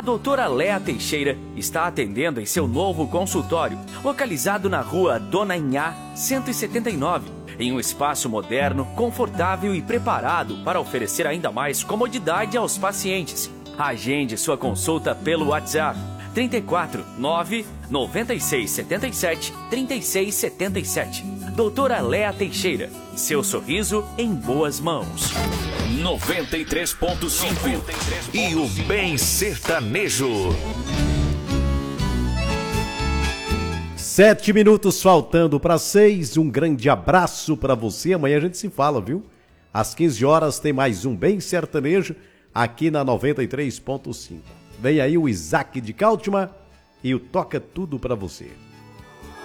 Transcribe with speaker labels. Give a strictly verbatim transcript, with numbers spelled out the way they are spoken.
Speaker 1: doutora Léa Teixeira está atendendo em seu novo consultório, localizado na rua Dona Inhá, cento e setenta e nove, em um espaço moderno, confortável e preparado para oferecer ainda mais comodidade aos pacientes. Agende sua consulta pelo WhatsApp trinta e quatro, nove, noventa e seis, setenta e sete, trinta e seis setenta e sete. doutora Léa Teixeira, seu sorriso em boas mãos.
Speaker 2: noventa e três ponto cinco e o Bem Sertanejo.
Speaker 3: Sete minutos faltando para seis. Um grande abraço para você. Amanhã a gente se fala, viu? Às quinze horas tem mais um Bem Sertanejo aqui na noventa e três ponto cinco. Vem aí o Isaac de Cáltima e o Toca Tudo para você.